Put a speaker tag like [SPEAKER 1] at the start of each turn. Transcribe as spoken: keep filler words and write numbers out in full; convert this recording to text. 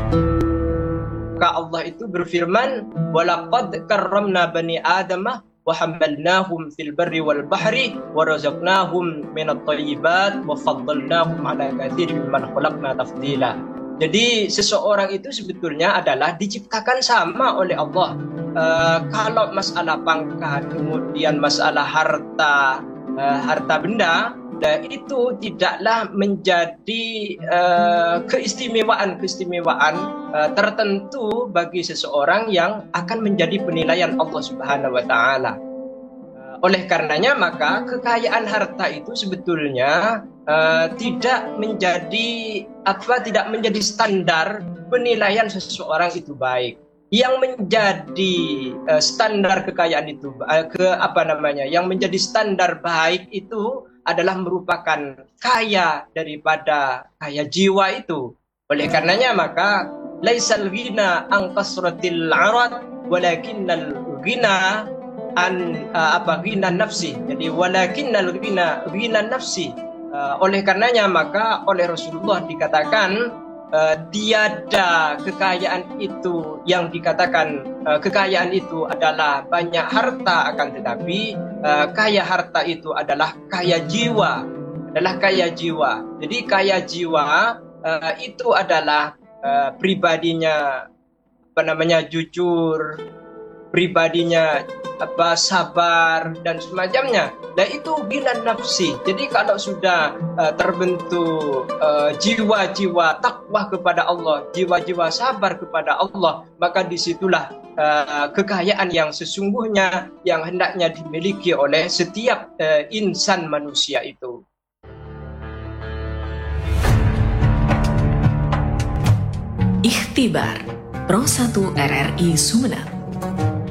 [SPEAKER 1] Maka Allah itu berfirman, walaqad karramna bani adamah wa hamalnahum fil barri wal bahri wa razaqnahum minat thayyibat wa faddalnahum ala katsirin mimman khalaqna tafdila. Jadi seseorang itu sebetulnya adalah diciptakan sama oleh Allah. Uh, kalau masalah pangkat, kemudian masalah harta, uh, harta benda, nah, itu tidaklah menjadi uh, keistimewaan-keistimewaan uh, tertentu bagi seseorang yang akan menjadi penilaian Allah Subhanahu wa taala. Uh, oleh karenanya maka kekayaan harta itu sebetulnya uh, tidak menjadi apa tidak menjadi standar penilaian seseorang itu baik. Yang menjadi uh, standar kekayaan itu uh, ke apa namanya? Yang menjadi standar baik itu adalah merupakan kaya daripada kaya jiwa itu. Oleh karenanya maka laisal ghina an kasratil arad walakinnal ghina an uh, apa ghina nafsi. Jadi walakinnal ghina ghina nafsi. Uh, oleh karenanya maka oleh Rasulullah dikatakan Uh, tiada kekayaan itu yang dikatakan uh, kekayaan itu adalah banyak harta, akan tetapi uh, kaya harta itu adalah kaya jiwa, adalah kaya jiwa. Jadi kaya jiwa uh, itu adalah uh, pribadinya apa namanya jujur, pribadinya apa sabar dan semacamnya. Nah itu gina nafsi. Jadi kalau sudah uh, terbentuk uh, jiwa-jiwa takwa kepada Allah, jiwa-jiwa sabar kepada Allah, maka disitulah uh, kekayaan yang sesungguhnya yang hendaknya dimiliki oleh setiap uh, insan manusia itu.
[SPEAKER 2] Ikhtibar Pro satu R R I Sumeneb.